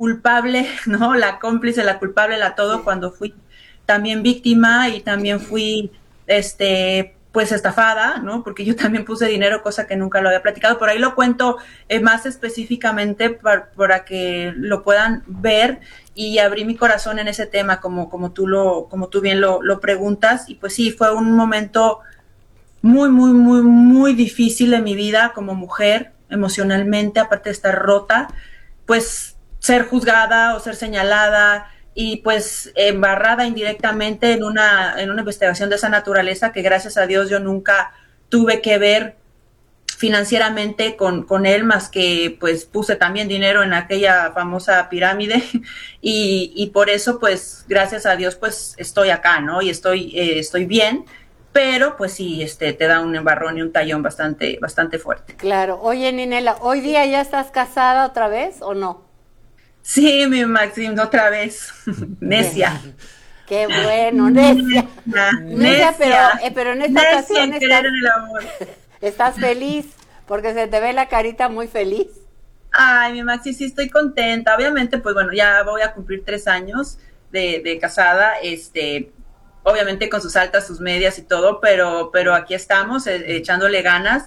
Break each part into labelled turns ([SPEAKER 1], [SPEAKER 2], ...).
[SPEAKER 1] culpable, ¿no? La cómplice, la culpable, la todo, cuando fui también víctima y también fui, pues estafada, ¿no? Porque yo también puse dinero, cosa que nunca lo había platicado. Por ahí lo cuento más específicamente para que lo puedan ver y abrí mi corazón en ese tema, como tú bien lo preguntas. Y pues sí, fue un momento muy, muy, muy, muy difícil en mi vida como mujer, emocionalmente, aparte de estar rota, pues ser juzgada o ser señalada y pues embarrada indirectamente en una investigación de esa naturaleza que gracias a Dios yo nunca tuve que ver financieramente con él, más que pues puse también dinero en aquella famosa pirámide y por eso pues gracias a Dios pues estoy acá, ¿no? Y estoy bien, pero pues sí, te da un embarrón y un tallón bastante fuerte.
[SPEAKER 2] Claro. Oye, Ninela, ¿hoy día ya estás casada otra vez o no?
[SPEAKER 1] Sí, mi Maxim, otra vez,
[SPEAKER 2] Qué,
[SPEAKER 1] necia,
[SPEAKER 2] qué bueno, necia.
[SPEAKER 1] necia,
[SPEAKER 2] Necia,
[SPEAKER 1] necia,
[SPEAKER 2] pero en esta
[SPEAKER 1] necia
[SPEAKER 2] ocasión
[SPEAKER 1] en creer en el amor.
[SPEAKER 2] estás feliz, porque se te ve la carita muy feliz.
[SPEAKER 1] Ay, mi Maxi, sí estoy contenta. Obviamente, pues bueno, ya voy a cumplir 3 años de casada, obviamente con sus altas, sus medias y todo, pero aquí estamos echándole ganas,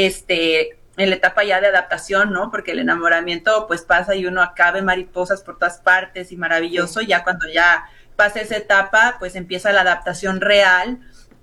[SPEAKER 1] en la etapa ya de adaptación, ¿no? Porque el enamoramiento pues pasa y uno acabe mariposas por todas partes y maravilloso,
[SPEAKER 2] Sí.
[SPEAKER 1] ya cuando ya pasa esa etapa, pues empieza la adaptación real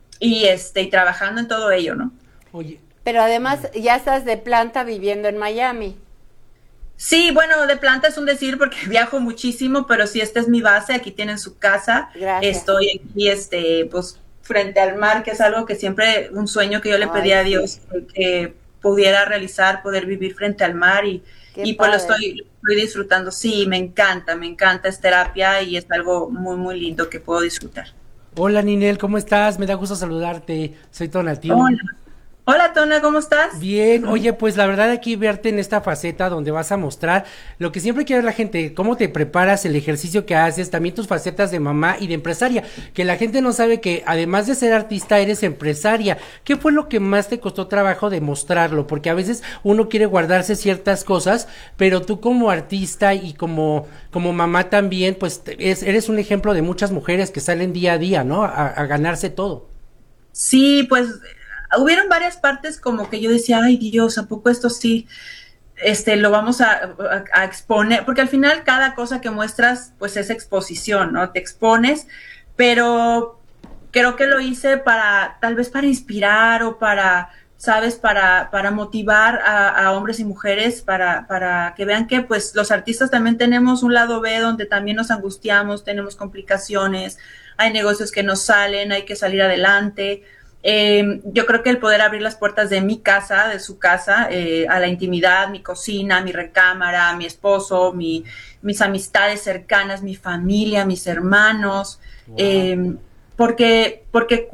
[SPEAKER 1] y trabajando en todo ello, ¿no?
[SPEAKER 3] Oye,
[SPEAKER 2] Pero además ya estás de planta viviendo en Miami.
[SPEAKER 1] Sí, bueno, de planta es un decir porque viajo muchísimo, pero sí, esta es mi base, aquí tienen su casa,
[SPEAKER 2] Gracias.
[SPEAKER 1] estoy aquí, pues, frente al mar, que es algo que siempre, un sueño que yo le pedí
[SPEAKER 2] Ay,
[SPEAKER 1] a
[SPEAKER 2] sí.
[SPEAKER 1] Dios que pudiera realizar, poder vivir frente al mar
[SPEAKER 2] Qué
[SPEAKER 1] y pues
[SPEAKER 2] padre.
[SPEAKER 1] lo estoy disfrutando. Sí, me encanta, es terapia y es algo muy, muy lindo que puedo disfrutar.
[SPEAKER 3] hola Ninel, ¿cómo estás? Me da gusto saludarte. Soy Tonatiuh.
[SPEAKER 1] Hola, hola Tona, ¿cómo estás?
[SPEAKER 3] Bien, oye, pues la verdad aquí verte en esta faceta donde vas a mostrar lo que siempre quiere la gente, cómo te preparas, el ejercicio que haces, también tus facetas de mamá y de empresaria, que la gente no sabe que además de ser artista eres empresaria. ¿Qué fue lo que más te costó trabajo demostrarlo? Porque a veces uno quiere guardarse ciertas cosas, pero tú como artista y como mamá también, pues eres un ejemplo de muchas mujeres que salen día a día, ¿no? A ganarse todo.
[SPEAKER 1] Sí, pues hubieron varias partes como que yo decía, ay Dios, ¿a poco esto sí? Lo vamos a exponer, porque al final cada cosa que muestras, pues es exposición, ¿no? Te expones, pero creo que lo hice tal vez para inspirar o ¿sabes? Para motivar a hombres y mujeres, para que vean que, pues, los artistas también tenemos un lado B donde también nos angustiamos, tenemos complicaciones, hay negocios que nos salen, hay que salir adelante. Yo creo que el poder abrir las puertas de mi casa, de su casa, a la intimidad, mi cocina, mi recámara, mi esposo, mis amistades cercanas, mi familia, mis hermanos,
[SPEAKER 3] Wow.
[SPEAKER 1] eh, porque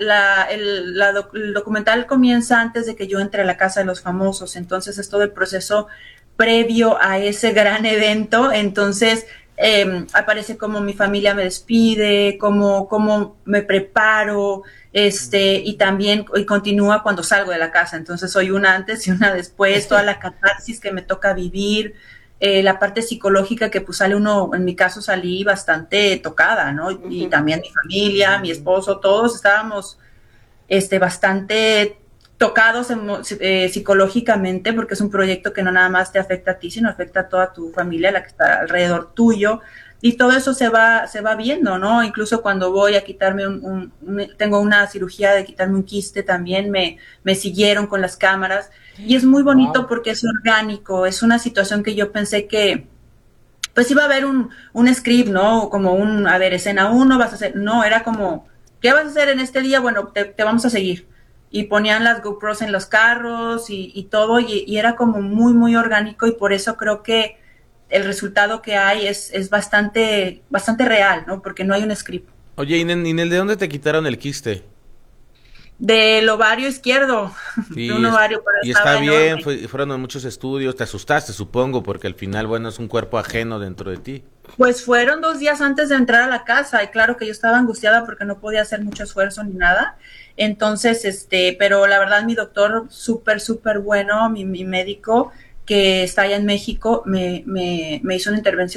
[SPEAKER 1] el documental comienza antes de que yo entre a la casa de los famosos, entonces es todo el proceso previo a ese gran evento, entonces aparece cómo mi familia me despide, cómo me preparo, y también y continúa cuando salgo de la casa. Entonces soy una antes y una después, toda la catarsis que me toca vivir, la parte psicológica que pues sale uno, en mi caso salí bastante tocada, ¿no? Y
[SPEAKER 2] Ujú.
[SPEAKER 1] también mi familia, mi esposo, todos estábamos bastante tocados psicológicamente, porque es un proyecto que no nada más te afecta a ti, sino afecta a toda tu familia, la que está alrededor tuyo, y todo eso se va viendo, ¿no? Incluso cuando voy a quitarme tengo una cirugía de quitarme un quiste, también me siguieron con las cámaras, y es muy bonito
[SPEAKER 3] Wow.
[SPEAKER 1] porque es orgánico, es una situación que yo pensé que pues iba a haber un script, ¿no? Como a ver, escena uno, vas a hacer, no, era como, ¿qué vas a hacer en este día? Bueno, te vamos a seguir. Y ponían las GoPros en los carros y todo, y era como muy, muy orgánico, y por eso creo que el resultado que hay es bastante real, ¿no? Porque no hay un script.
[SPEAKER 4] Oye, Inel, ¿de dónde te quitaron el quiste?
[SPEAKER 1] Del ovario izquierdo, de un
[SPEAKER 4] Sí,
[SPEAKER 1] ovario, pero
[SPEAKER 4] y está
[SPEAKER 1] estaba
[SPEAKER 4] bien,
[SPEAKER 1] enorme.
[SPEAKER 4] fueron en muchos estudios, te asustaste, supongo, porque al final, bueno, es un cuerpo ajeno dentro de ti.
[SPEAKER 1] Pues fueron 2 días antes de entrar a la casa y claro que yo estaba angustiada porque no podía hacer mucho esfuerzo ni nada. Entonces, pero la verdad mi doctor súper, súper bueno, mi médico que está allá en México, me hizo una intervención